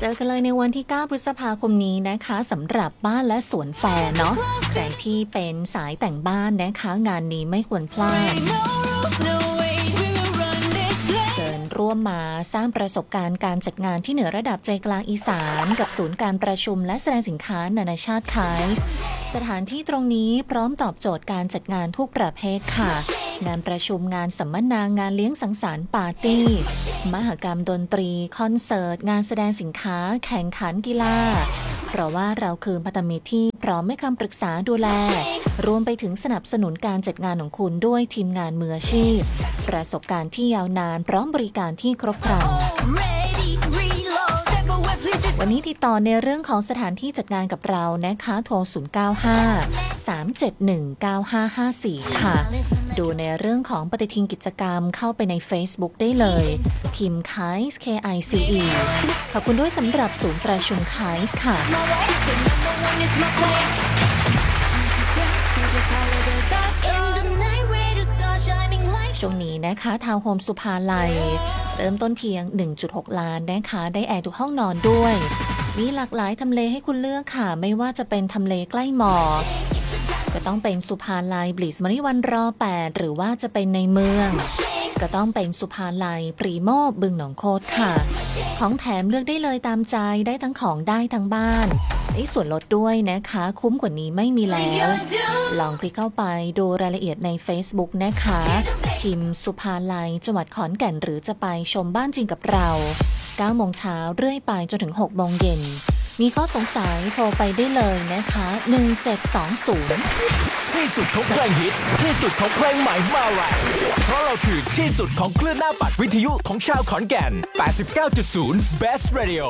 เจอกันเลยในวันที่9พฤษภาคมนี้นะคะสำหรับบ้านและสวนแฟร์เนาะใครที่เป็นสายแต่งบ้านนะคะงานนี้ไม่ควรพลาดเชิญร่วมมาสร้างประสบการณ์การจัดงานที่เหนือระดับใจกลางอีสานกับศูนย์การประชุมและแสดงสินค้านานาชาติไคส์สถานที่ตรงนี้พร้อมตอบโจทย์การจัดงานทุกประเภทค่ะงานประชุมงานสัมมนางานเลี้ยงสังสรรค์ปาร์ตี้มหกรรมดนตรีคอนเสิร์ตงานแสดงสินค้าแข่งขันกีฬาเพราะว่าเราคือพันธมิตรที่พร้อมให้คำปรึกษาดูแลรวมไปถึงสนับสนุนการจัดงานของคุณด้วยทีมงานมืออาชีพประสบการณ์ที่ยาวนานพร้อมบริการที่ครบครันวันนี้ติดต่อในเรื่องของสถานที่จัดงานกับเรานะคะโทร095-371-9554ค่ะดูในเรื่องของปฏิทินกิจกรรมเข้าไปใน Facebook ได้เลยพิมพ์ KICE KICE ขอบคุณด้วยสำหรับศูนย์ประชุม KICE ค่ะช่วงนี้นะคะทาวน์โฮมสุภาลัยเริ่มต้นเพียง 1.6 ล้านนะคะได้แอร์ทุกห้องนอนด้วยมีหลากหลายทำเลให้คุณเลือกค่ะไม่ว่าจะเป็นทำเลใกล้มอก็ต้องเป็นสุภาลัยบลิสมริวันร8หรือว่าจะเป็นในเมืองก็ต้องเป็นสุภาลัยพรีโมบึงหนองโคตค่ะของแถมเลือกได้เลยตามใจได้ทั้งของได้ทั้งบ้านได้ส่วนลดด้วยนะคะคุ้มกว่านี้ไม่มีแล้วลองคลิกเข้าไปดูรายละเอียดใน Facebook นะคะพิมพ์สุภาลัยจังหวัดขอนแก่นหรือจะไปชมบ้านจริงกับเรา9 โมงเช้าเรื่อยไปจนถึง6 โมงเย็นมีข้อสงสัยโทรไปได้เลยนะคะ1720 ที่สุดของเพลงฮิตที่สุดของเพลงใหม่มาแรงเพราะเราคือที่สุดของคลื่นหน้าปัดวิทยุของชาวขอนแก่น 89.0 Best Radio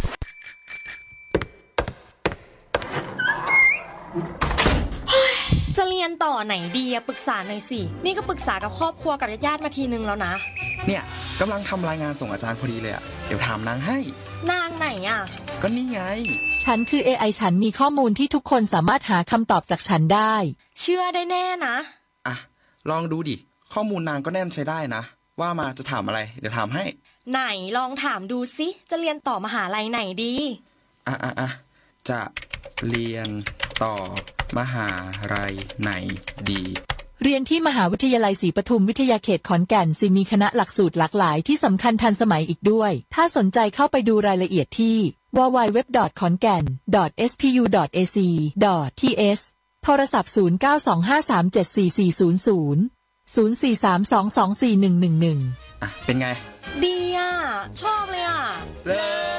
จะเรียนต่อไหนดีอะปรึกษาหน่อยสินี่ก็ปรึกษากับครอบครัวกับญาติมาทีนึงแล้วนะเนี่ยกำลังทำรายงานส่งอาจารย์พอดีเลยอะเดี๋ยวถามนางให้นางไหนอะก็นี่ไงฉันคือ AI ฉันมีข้อมูลที่ทุกคนสามารถหาคำตอบจากฉันได้เชื่อได้แน่นะอ่ะลองดูดิข้อมูลนางก็แน่นใช้ได้นะว่ามาจะถามอะไรเดี๋ยวถามให้ไหนลองถามดูสิจะเรียนต่อมหาลัยไหนดีจะเรียนต่อมหาลัยไหนดีเรียนที่มหาวิทยาลัยศรีปทุมวิทยาเขตขอนแก่นสิมีคณะหลักสูตรหลากหลายที่สำคัญทันสมัยอีกด้วยถ้าสนใจเข้าไปดูรายละเอียดที่ www.khongan.ac.th โทรศัพท์0925374400 0432241111 เป็นไงดีอ่ะชอบเลยอ่ะเลิ